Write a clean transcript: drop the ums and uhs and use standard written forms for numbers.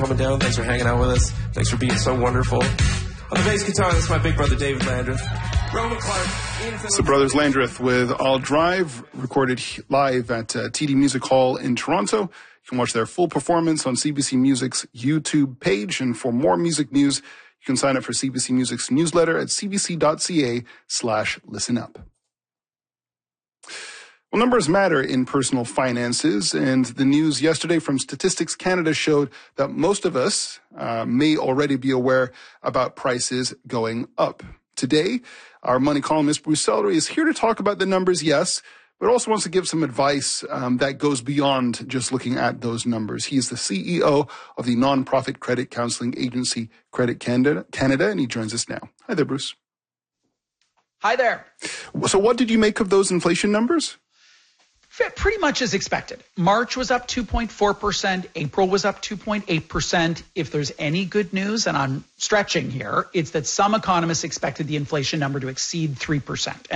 Coming down, thanks for hanging out with us. Thanks for being so wonderful. On the bass guitar, that's my big brother David Landreth. Roman Clark. It's the Brothers Landreth with I'll Drive, recorded live at TD Music Hall in Toronto. You can watch their full performance on CBC Music's YouTube page. And for more music news, you can sign up for CBC Music's newsletter at cbc.ca/listenup. Well, numbers matter in personal finances, and the news yesterday from Statistics Canada showed that most of us may already be aware about prices going up. Today, our money columnist Bruce Sellery is here to talk about the numbers, yes, but also wants to give some advice that goes beyond just looking at those numbers. He is the CEO of the nonprofit credit counseling agency Credit Canada, and he joins us now. Hi there, Bruce. Hi there. So what did you make of those inflation numbers? Pretty much as expected. March was up 2.4%. April was up 2.8%. If there's any good news, and I'm stretching here, it's that some economists expected the inflation number to exceed 3%.